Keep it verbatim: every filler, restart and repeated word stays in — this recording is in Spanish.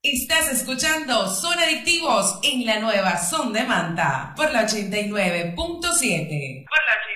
Estás escuchando Son Adictivos en la nueva Son de Manta por la ochenta y nueve punto siete. Por la